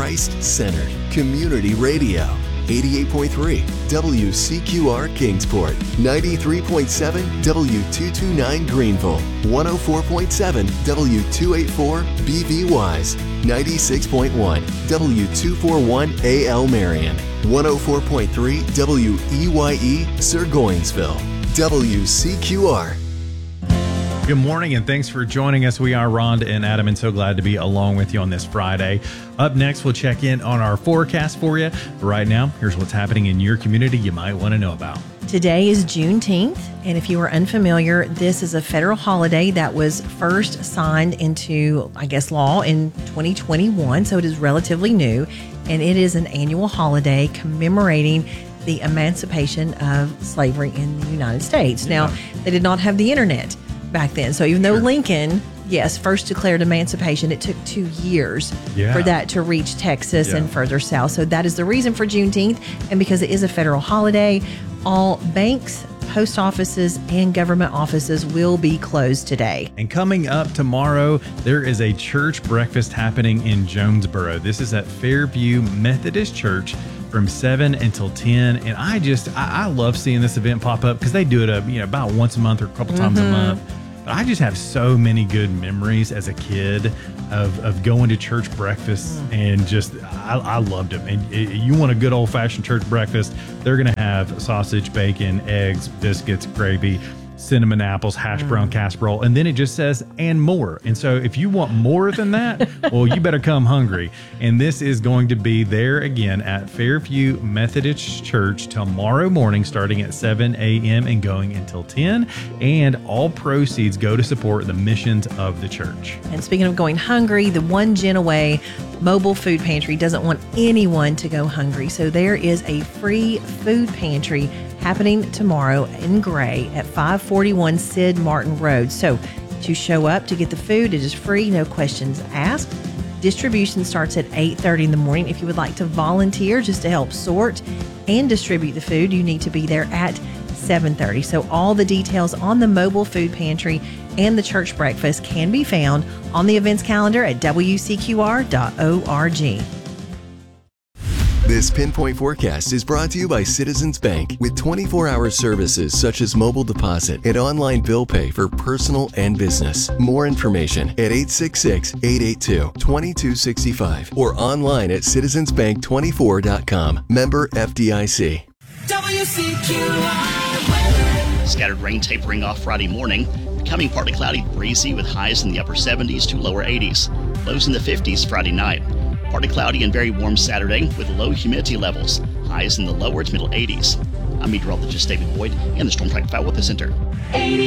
Christ-centered community radio. 88.3 WCQR Kingsport, 93.7 W229 Greenville, 104.7 W284 BV Wise, 96.1 W241 AL Marion, 104.3 WEYE Sirgoinsville. WCQR. Good morning and thanks for joining us. We are Rhonda and Adam and so glad to be along with you on this Friday. Up next, we'll check in on our forecast for you. But right now, here's what's happening in your community you might want to know about. Today is Juneteenth, and if you are unfamiliar, this is a federal holiday that was first signed into, law in 2021, so it is relatively new, and it is an annual holiday commemorating the emancipation of slavery in the United States. Now, they did not have the internet back then. So even though Lincoln, first declared emancipation, it took 2 years for that to reach Texas and further south. So that is the reason for Juneteenth. And because it is a federal holiday, all banks, post offices, and government offices will be closed today. And coming up tomorrow, there is a church breakfast happening in Jonesboro. This is at Fairview Methodist Church from 7 until 10. And I love seeing this event pop up because they do it about once a month or a couple times a month. But I just have so many good memories as a kid of going to church breakfasts and I loved them. And you want a good old-fashioned church breakfast, they're going to have sausage, bacon, eggs, biscuits, gravy, cinnamon apples, hash brown casserole, and then it just says, and more. And so if you want more than that, well, you better come hungry. And this is going to be there again at Fairview Methodist Church tomorrow morning, starting at 7 a.m. and going until 10. And all proceeds go to support the missions of the church. And speaking of going hungry, the One Gen Away mobile food pantry doesn't want anyone to go hungry. So there is a free food pantry happening tomorrow in Gray at 541 Sid Martin Road. So to show up to get the food, it is free, no questions asked. Distribution starts at 8:30 in the morning. If you would like to volunteer just to help sort and distribute the food, you need to be there at 7:30. So all the details on the mobile food pantry and the church breakfast can be found on the events calendar at wcqr.org. This Pinpoint Forecast is brought to you by Citizens Bank with 24-hour services such as mobile deposit and online bill pay for personal and business. More information at 866-882-2265 or online at citizensbank24.com. Member FDIC. WCQR weather. Scattered rain tapering off Friday morning, becoming partly cloudy, breezy with highs in the upper 70s to lower 80s. Lows in the 50s Friday night. Partly cloudy and very warm Saturday with low humidity levels. Highs in the lower to middle 80s. I'm meteorologist David Boyd in the Storm Track 5 Weather Center.